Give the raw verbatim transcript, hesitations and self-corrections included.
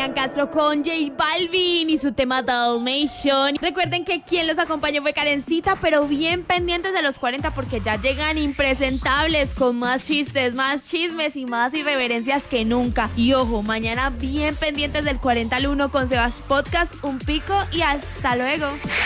Cristian Castro con J Balvin y su tema Dalmatian. Recuerden que quien los acompañó fue Karencita, pero bien pendientes de los cuarenta porque ya llegan impresentables con más chistes, más chismes y más irreverencias que nunca. Y ojo, mañana bien pendientes del cuarenta al uno con Sebas Podcast, un pico y hasta luego.